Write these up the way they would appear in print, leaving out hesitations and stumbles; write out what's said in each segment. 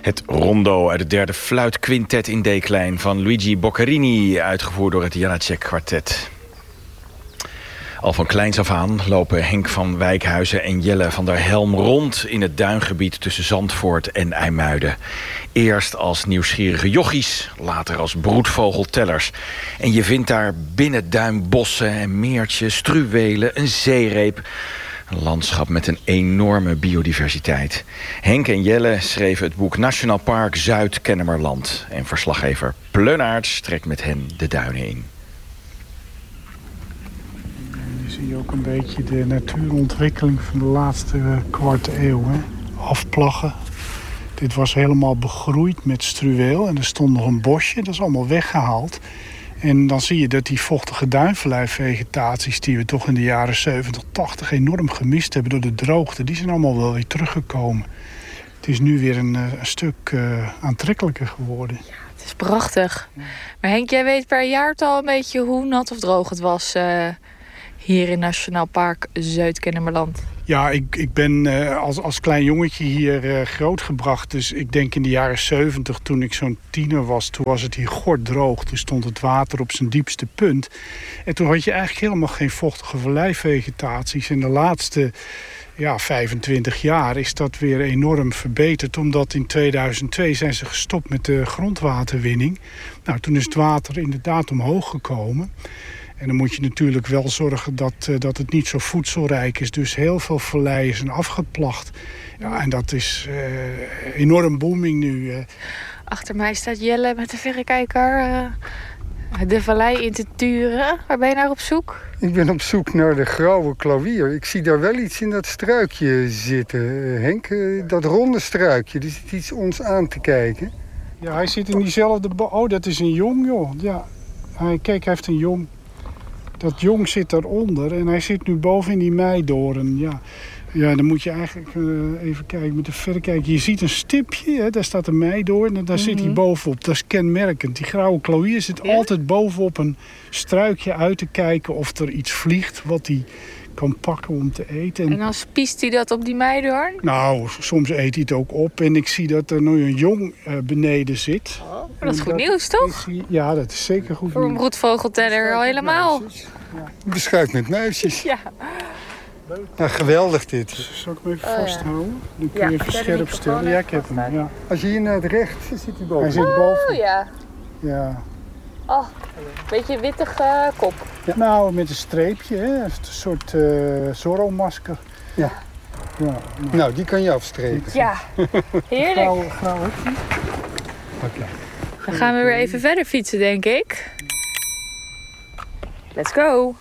Het rondo uit het derde fluitquintet in D-klein van Luigi Boccherini, uitgevoerd door het Janáček kwartet. Al van kleins af aan lopen Henk van Wijkhuizen en Jelle van der Helm rond in het duingebied tussen Zandvoort en IJmuiden. Eerst als nieuwsgierige jochies, later als broedvogeltellers. En je vindt daar binnenduinbossen en meertjes, struwelen, een zeereep. Een landschap met een enorme biodiversiteit. Henk en Jelle schreven het boek Nationaal Park Zuid-Kennemerland. En verslaggever Pleunaerts trekt met hen de duinen in. Je ziet ook een beetje de natuurontwikkeling van de laatste kwart eeuw. Hè? Afplaggen. Dit was helemaal begroeid met struweel. En er stond nog een bosje, dat is allemaal weggehaald. En dan zie je dat die vochtige duinvalleivegetaties die we toch in de jaren 70, 80 enorm gemist hebben door de droogte, die zijn allemaal wel weer teruggekomen. Het is nu weer een stuk aantrekkelijker geworden. Ja, het is prachtig. Maar Henk, jij weet per jaartal een beetje hoe nat of droog het was hier in Nationaal Park Zuid-Kennemerland. Ja, ik ben als klein jongetje hier grootgebracht. Dus ik denk in de jaren 70, toen ik zo'n tiener was, toen was het hier gorddroog. Toen stond het water op zijn diepste punt. En toen had je eigenlijk helemaal geen vochtige valleivegetaties. In de laatste 25 jaar is dat weer enorm verbeterd. Omdat in 2002 zijn ze gestopt met de grondwaterwinning. Nou, toen is het water inderdaad omhoog gekomen. En dan moet je natuurlijk wel zorgen dat het niet zo voedselrijk is. Dus heel veel valleien zijn afgeplacht. Ja, en dat is enorm booming nu. Achter mij staat Jelle met de verrekijker de vallei in te turen. Waar ben je naar op zoek? Ik ben op zoek naar de grauwe klauwier. Ik zie daar wel iets in dat struikje zitten, Henk. Dat ronde struikje, die zit iets ons aan te kijken. Ja, hij zit in diezelfde... Oh, dat is een jong, joh. Ja. Kijk, hij heeft een jong... Dat jong zit daaronder en hij zit nu boven in die meidoorn. Ja, dan moet je eigenlijk even kijken met de verrekijker. Je ziet een stipje, hè, daar staat een meidoorn en daar zit hij bovenop. Dat is kenmerkend. Die grauwe klauwier zit altijd bovenop een struikje uit te kijken of er iets vliegt wat hij kan pakken om te eten. En dan spiest hij dat op die meidoorn? Nou, soms eet hij het ook op. En ik zie dat er nu een jong beneden zit. Oh, maar dat is goed nieuws, toch? Ja, dat is zeker goed nieuws. Voor een broedvogelteller al helemaal. Beschuit met muisjes. Ja. Nou, geweldig dit. Zal ik hem even vasthouden? Dan kun je even scherp stellen. Ja, ik heb hem. Ja. Als je hier naar het recht zit hij boven. Hij zit boven. Oh ja. Ja. Oh, beetje wittige kop. Ja. Nou, met een streepje, hè. Een soort Zorro-masker. Ja. Nou, die kan je afstrepen. Ja, heerlijk. Grauw heb je. Oké. Dan gaan we weer even verder fietsen, denk ik. Let's go.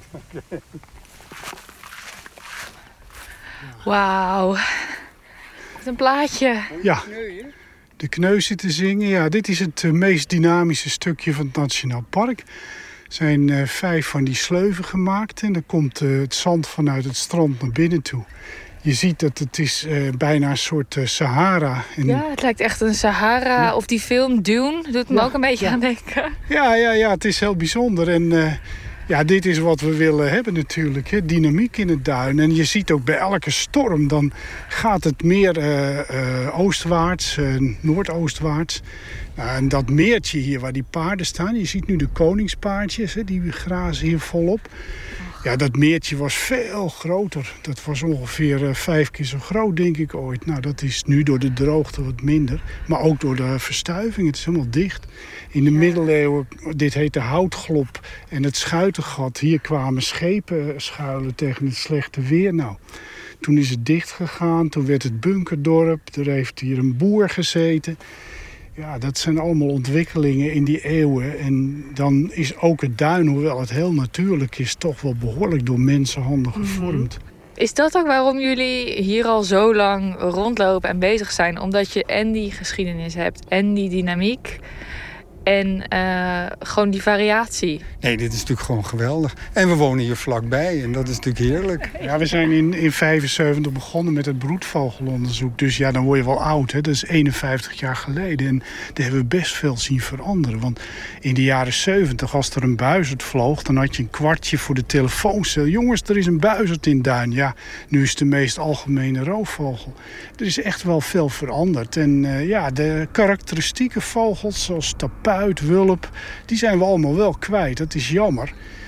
Wauw. Wat een plaatje. Ja. De kneu zit te zingen. Ja, dit is het meest dynamische stukje van het Nationaal Park. Er zijn 5 van die sleuven gemaakt. En dan komt het zand vanuit het strand naar binnen toe. Je ziet dat het is bijna een soort Sahara. En ja, het lijkt echt een Sahara. Ja. Of die film Dune doet me ook een beetje aan denken. Ja, het is heel bijzonder. En dit is wat we willen hebben natuurlijk. Hè? Dynamiek in het duin. En je ziet ook bij elke storm, dan gaat het meer oostwaarts, noordoostwaarts. En dat meertje hier waar die paarden staan, je ziet nu de koningspaardjes, hè, die grazen hier volop. Ja, dat meertje was veel groter. Dat was ongeveer 5 keer zo groot, denk ik, ooit. Nou, dat is nu door de droogte wat minder. Maar ook door de verstuiving. Het is helemaal dicht. In de middeleeuwen, dit heette Houtglop en het Schuitengat. Hier kwamen schepen schuilen tegen het slechte weer. Nou, toen is het dicht gegaan. Toen werd het bunkerdorp. Er heeft hier een boer gezeten. Ja, dat zijn allemaal ontwikkelingen in die eeuwen. En dan is ook het duin, hoewel het heel natuurlijk is, toch wel behoorlijk door mensenhanden gevormd. Is dat ook waarom jullie hier al zo lang rondlopen en bezig zijn? Omdat je en die geschiedenis hebt en die dynamiek. En gewoon die variatie. Nee, dit is natuurlijk gewoon geweldig. En we wonen hier vlakbij en dat is natuurlijk heerlijk. Ja, we zijn in 1975 begonnen met het broedvogelonderzoek. Dus ja, dan word je wel oud. Hè? Dat is 51 jaar geleden. En daar hebben we best veel zien veranderen. Want in de jaren 70, als er een buizerd vloog, dan had je een kwartje voor de telefooncel. Jongens, er is een buizerd in Duin. Ja, nu is het de meest algemene roofvogel. Er is echt wel veel veranderd. En de karakteristieke vogels zoals tapuit, wulp, die zijn we allemaal wel kwijt. Dat is jammer.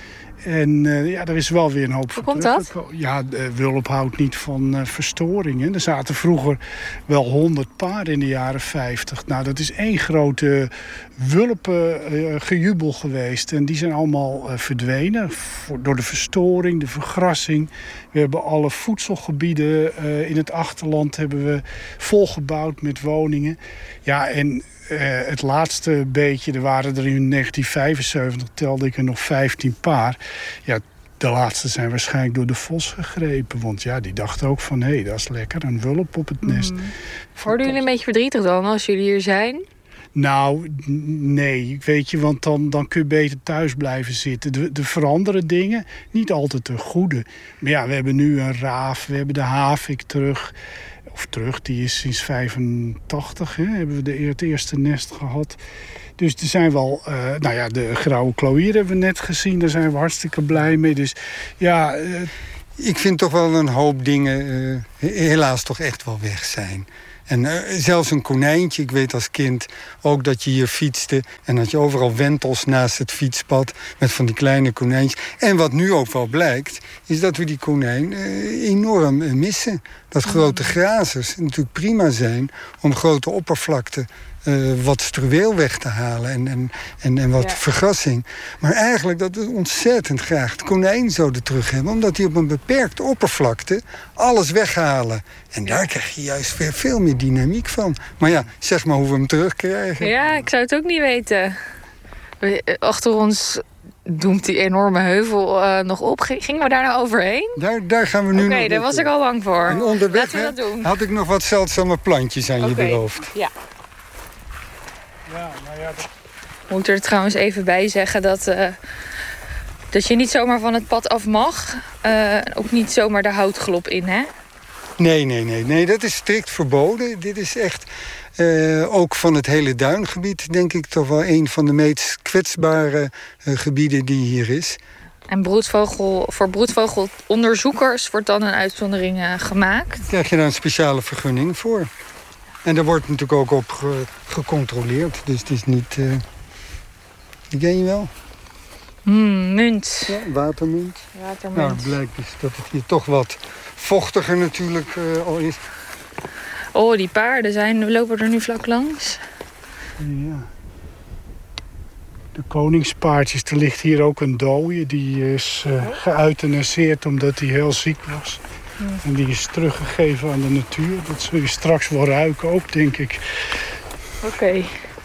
En er is wel weer een hoop Hoe komt dat? Ja, de wulp houdt niet van verstoringen. Er zaten vroeger wel 100 paarden in de jaren 50. Nou, dat is één grote wulpengejubel geweest. En die zijn allemaal verdwenen door de verstoring, de vergrassing. We hebben alle voedselgebieden in het achterland hebben we volgebouwd met woningen. Ja, en het laatste beetje, er waren er in 1975, telde ik er nog 15 paar. Ja, de laatste zijn waarschijnlijk door de vos gegrepen. Want ja, die dachten ook van, hé, dat is lekker, een wulp op het nest. Worden jullie een beetje verdrietig dan als jullie hier zijn? Nou, nee, weet je, want dan kun je beter thuis blijven zitten. Er veranderen dingen, niet altijd ten goede. Maar ja, we hebben nu een raaf, we hebben de havik terug. Die is sinds 85, hebben we het eerste nest gehad. Dus er zijn wel, de grauwe klauwier hebben we net gezien. Daar zijn we hartstikke blij mee. Dus ja... Ik vind toch wel een hoop dingen helaas toch echt wel weg zijn. En zelfs een konijntje, ik weet als kind ook dat je hier fietste en dat je overal wentels naast het fietspad met van die kleine konijntjes. En wat nu ook wel blijkt, is dat we die konijn enorm missen. Dat grote grazers natuurlijk prima zijn om grote oppervlakte wat struweel weg te halen en wat vergassing. Maar eigenlijk dat we ontzettend graag het konijn zouden terug hebben, omdat die op een beperkte oppervlakte alles weghalen. En daar krijg je juist weer veel meer dynamiek van. Maar ja, zeg maar hoe we hem terugkrijgen. Ja, ik zou het ook niet weten. Achter ons doemt die enorme heuvel nog op. Gingen we daar nou overheen? Daar gaan we nu nog. Oké, daar was ik al bang voor. En onderweg Laten we dat doen. had ik nog wat zeldzame plantjes aan je beloofd. Ja. Ja, nou ja, Moet er trouwens even bij zeggen dat je niet zomaar van het pad af mag. Ook niet zomaar de houtglop in, hè? Nee, dat is strikt verboden. Dit is echt ook van het hele duingebied, denk ik, toch wel een van de meest kwetsbare gebieden die hier is. En voor broedvogelonderzoekers wordt dan een uitzondering gemaakt. Daar krijg je daar een speciale vergunning voor. En daar wordt natuurlijk ook op gecontroleerd. Dus het is niet... die ken je wel? Munt. Ja, watermunt. Watermunt. Nou, het blijkt dus dat het hier toch wat vochtiger natuurlijk al is. Oh, die paarden lopen er nu vlak langs. Ja. De koningspaardjes, er ligt hier ook een dooie. Die is geëuthanaseerd omdat hij heel ziek was. Ja. En die is teruggegeven aan de natuur. Dat zul je straks wel ruiken ook, denk ik. Oké.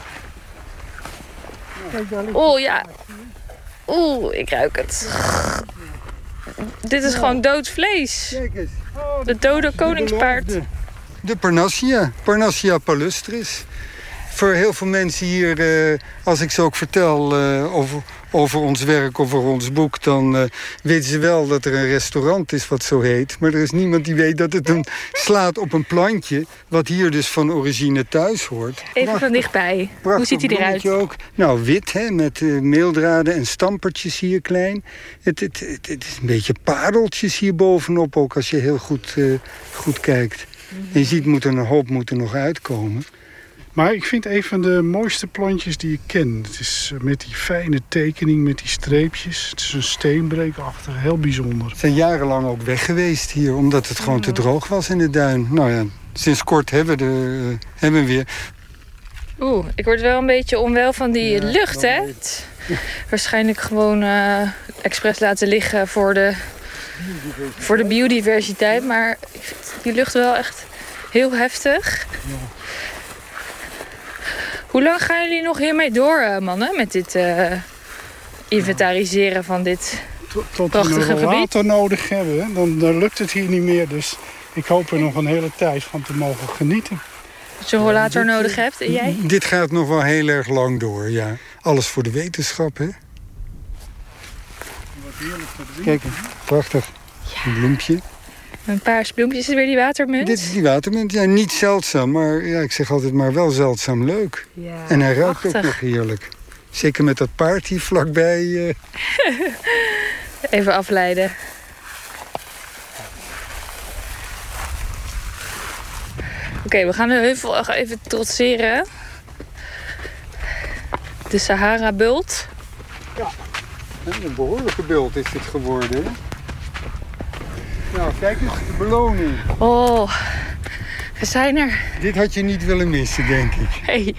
Oh ja. Oeh, ik ruik het. Dit is gewoon dood vlees. Kijk eens. De dode koningspaard. De Parnassia palustris. Voor heel veel mensen hier, als ik ze ook vertel over ons werk, over ons boek, dan weten ze wel dat er een restaurant is wat zo heet. Maar er is niemand die weet dat het slaat op een plantje, wat hier dus van origine thuis hoort. Even van dichtbij. Hoe ziet hij eruit? Ook. Nou, wit, hè, met meeldraden en stampertjes hier klein. Het is een beetje pareltjes hier bovenop, ook als je heel goed kijkt. En je ziet, een hoop moet er nog uitkomen. Maar ik vind een van de mooiste plantjes die ik ken. Het is met die fijne tekening, met die streepjes. Het is een steenbreekachtig, heel bijzonder. Ze zijn jarenlang ook weg geweest hier, omdat het gewoon te droog was in de duin. Nou ja, sinds kort hebben we weer. Oeh, ik word wel een beetje onwel van die lucht, hè? Waarschijnlijk gewoon expres laten liggen voor de biodiversiteit. Maar ik vind die lucht wel echt heel heftig. Ja. Hoe lang gaan jullie nog hiermee door, mannen? Met dit inventariseren van dit prachtige gebied? Tot we nog water nodig hebben. Hè? Dan lukt het hier niet meer. Dus ik hoop er nog een hele tijd van te mogen genieten. Dat je rollator nodig hebt. En jij? Dit gaat nog wel heel erg lang door, ja. alles voor de wetenschap, hè? Wat heerlijk te drinken. Kijk, prachtig. Een bloempje. Een paars bloempjes. Is het weer die watermunt? Dit is die watermunt. Ja, niet zeldzaam, maar ja, ik zeg altijd maar wel zeldzaam leuk. Ja, En hij ruikt ook prachtig. nog heerlijk. Zeker met dat paard hier vlakbij. Even afleiden. Oké, we gaan de heuvel even trotseren. De Sahara-bult. Een behoorlijke bult is dit geworden, hè? Nou, kijk eens, de beloning. Oh, we zijn er. Dit had je niet willen missen, denk ik. Hey.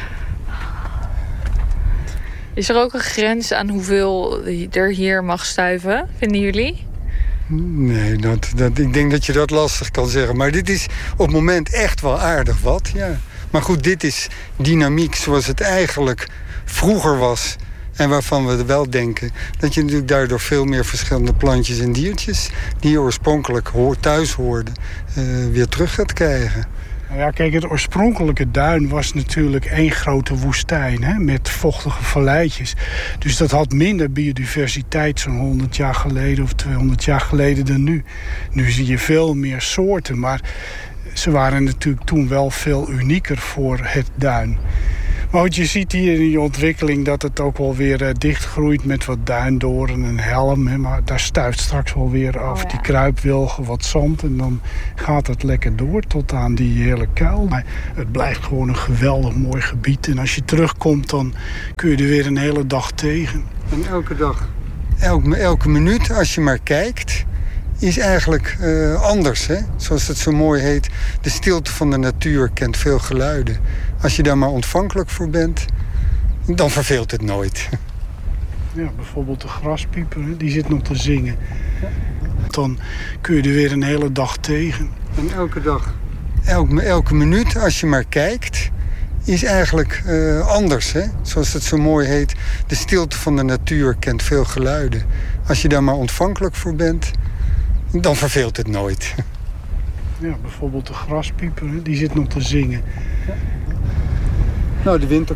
Is er ook een grens aan hoeveel er hier mag stuiven, vinden jullie? Nee, ik denk dat je dat lastig kan zeggen. Maar dit is op het moment echt wel aardig wat, ja. Maar goed, dit is dynamiek zoals het eigenlijk vroeger was. En waarvan we wel denken dat je natuurlijk daardoor veel meer verschillende plantjes en diertjes... die je oorspronkelijk thuis hoorden, weer terug gaat krijgen. Nou ja, kijk, het oorspronkelijke duin was natuurlijk één grote woestijn, hè, met vochtige valleitjes. Dus dat had minder biodiversiteit zo'n 100 jaar geleden of 200 jaar geleden dan nu. Nu zie je veel meer soorten, maar ze waren natuurlijk toen wel veel unieker voor het duin. Maar wat je ziet hier in die ontwikkeling dat het ook wel weer dichtgroeit met wat duindoren en helm. Hè, maar daar stuift straks wel weer af die kruipwilgen, wat zand. En dan gaat het lekker door tot aan die hele kuil. Maar het blijft gewoon een geweldig mooi gebied. En als je terugkomt dan kun je er weer een hele dag tegen. En elke dag, elke minuut, als je maar kijkt, is eigenlijk anders. Hè? Zoals het zo mooi heet, de stilte van de natuur kent veel geluiden. Als je daar maar ontvankelijk voor bent, dan verveelt het nooit. Ja, bijvoorbeeld de graspieper, hè, die zit nog te zingen. Dan kun je er weer een hele dag tegen. En elke dag, elke minuut, als je maar kijkt, is eigenlijk anders. Hè? Zoals het zo mooi heet, de stilte van de natuur kent veel geluiden. Als je daar maar ontvankelijk voor bent, dan verveelt het nooit. Ja, bijvoorbeeld de graspieper, hè, die zit nog te zingen. Nou, de winter